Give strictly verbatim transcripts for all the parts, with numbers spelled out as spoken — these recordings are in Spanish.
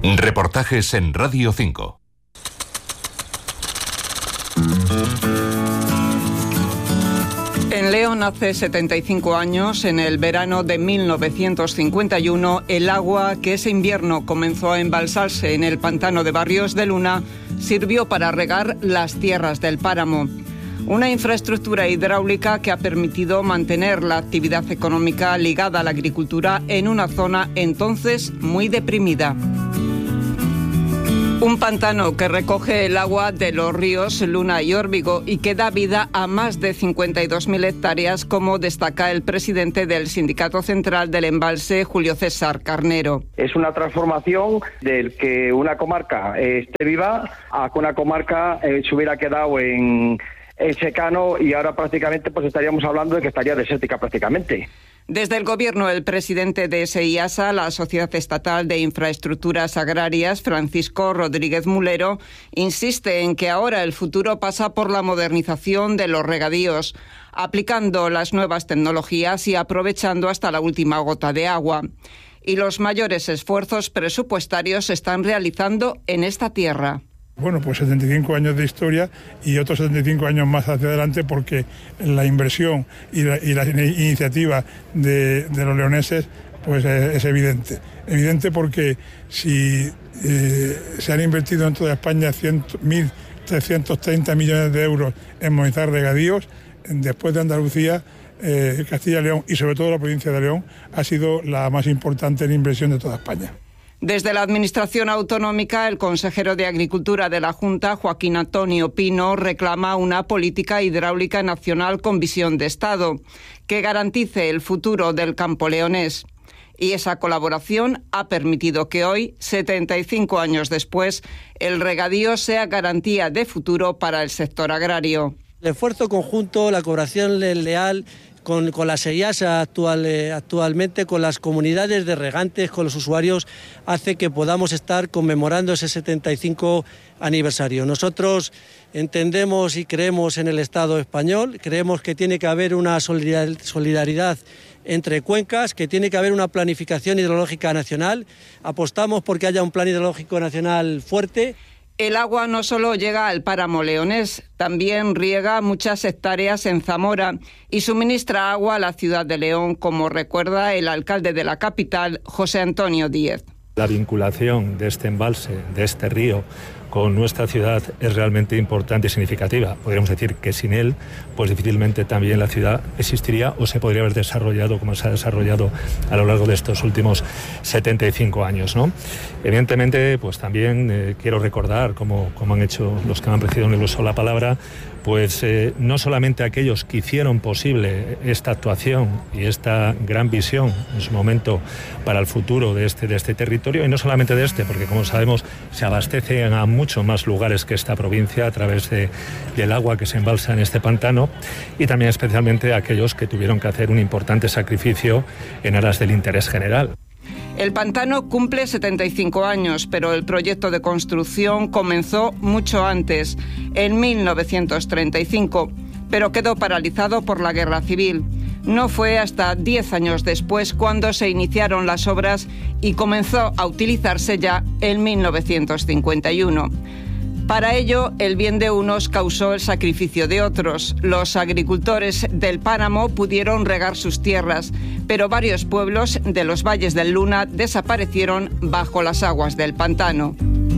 Reportajes en Radio cinco. En León hace setenta y cinco años, en el verano de mil novecientos cincuenta y uno, el agua que ese invierno comenzó a embalsarse en el pantano de Barrios de Luna sirvió para regar las tierras del páramo. Una infraestructura hidráulica que ha permitido mantener la actividad económica ligada a la agricultura en una zona entonces muy deprimida. Un pantano que recoge el agua de los ríos Luna y Órbigo y que da vida a más de cincuenta y dos mil hectáreas, como destaca el presidente del Sindicato Central del Embalse, Julio César Carnero. Es una transformación del que una comarca eh, esté viva a que una comarca eh, se hubiera quedado en, en secano y ahora prácticamente pues estaríamos hablando de que estaría desértica prácticamente. Desde el Gobierno, el presidente de SEIASA, la Sociedad Estatal de Infraestructuras Agrarias, Francisco Rodríguez Mulero, insiste en que ahora el futuro pasa por la modernización de los regadíos, aplicando las nuevas tecnologías y aprovechando hasta la última gota de agua. Y los mayores esfuerzos presupuestarios se están realizando en esta tierra. Bueno, pues setenta y cinco años de historia y otros setenta y cinco años más hacia adelante, porque la inversión y la, y la iniciativa de, de los leoneses pues es, es evidente. Evidente porque si eh, se han invertido en toda España mil trescientos treinta millones de euros en modernizar regadíos, después de Andalucía, eh, Castilla y León y sobre todo la provincia de León ha sido la más importante en inversión de toda España. Desde la Administración Autonómica, el consejero de Agricultura de la Junta, Joaquín Antonio Pino, reclama una política hidráulica nacional con visión de Estado, que garantice el futuro del campo leonés. Y esa colaboración ha permitido que hoy, setenta y cinco años después, el regadío sea garantía de futuro para el sector agrario. El esfuerzo conjunto, la colaboración leal Con, con la SEIASA actual, eh, actualmente, con las comunidades de regantes, con los usuarios, hace que podamos estar conmemorando ese setenta y cinco aniversario. Nosotros entendemos y creemos en el Estado español, creemos que tiene que haber una solidaridad entre cuencas, que tiene que haber una planificación hidrológica nacional, apostamos porque haya un plan hidrológico nacional fuerte. El agua no solo llega al páramo leonés, también riega muchas hectáreas en Zamora y suministra agua a la ciudad de León, como recuerda el alcalde de la capital, José Antonio Díez. La vinculación de este embalse, de este río, con nuestra ciudad es realmente importante y significativa. Podríamos decir que sin él, pues difícilmente también la ciudad existiría o se podría haber desarrollado como se ha desarrollado a lo largo de estos últimos setenta y cinco años, ¿no? Evidentemente, pues también eh, quiero recordar, como, como han hecho los que me han precedido en el uso de la palabra, pues eh, no solamente aquellos que hicieron posible esta actuación y esta gran visión en su momento para el futuro de este, de este territorio, y no solamente de este, porque como sabemos se abastece a mucho más lugares que esta provincia a través de, del agua que se embalsa en este pantano, y también especialmente aquellos que tuvieron que hacer un importante sacrificio en aras del interés general. El pantano cumple setenta y cinco años, pero el proyecto de construcción comenzó mucho antes, en mil novecientos treinta y cinco, pero quedó paralizado por la Guerra Civil. No fue hasta diez años después cuando se iniciaron las obras y comenzó a utilizarse ya en mil novecientos cincuenta y uno. Para ello, el bien de unos causó el sacrificio de otros. Los agricultores del páramo pudieron regar sus tierras, pero varios pueblos de los valles del Luna desaparecieron bajo las aguas del pantano.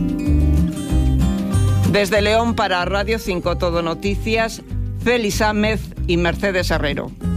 Desde León para Radio cinco Todo Noticias, Félix Ámez y Mercedes Herrero.